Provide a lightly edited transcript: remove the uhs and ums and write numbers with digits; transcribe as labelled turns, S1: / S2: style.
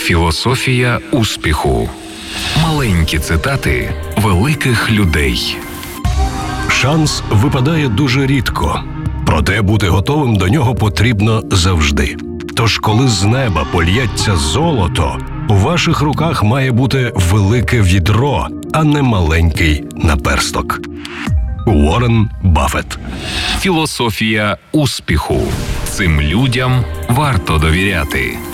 S1: Філософія успіху. Маленькі цитати великих людей.
S2: Шанс випадає дуже рідко, проте бути готовим до нього потрібно завжди. Тож, коли з неба польється золото, у ваших руках має бути велике відро, а не маленький наперсток. Уоррен Баффет.
S1: Філософія успіху. Цим людям варто довіряти.